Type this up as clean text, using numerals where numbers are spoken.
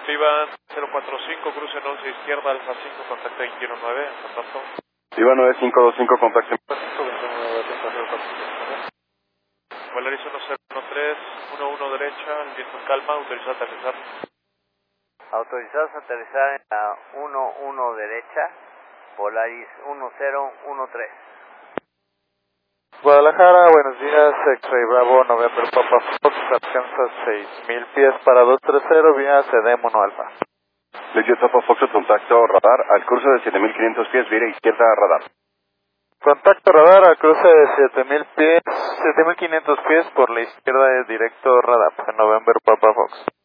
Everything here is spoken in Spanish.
Ivan 045, cruce 11 izquierda, Alfa 5, contacto 219, hasta pronto. Ivan 9525, contacto. Valeris 1013, 11 derecha, el viento en calma, autorizado a aterrizar. Autorizados a aterrizar en la 11 derecha, Polaris 1013. Guadalajara, buenos días, X-Ray Bravo, November Papa Fox, alcanza 6000 pies para 230, vía CD Mono Alfa. Legion Papa Fox, contacto radar, al cruce de 7500 pies, vía izquierda radar. Contacto radar al cruce de 7000 pies, 7500 pies por la izquierda de directo radar, November Papa Fox.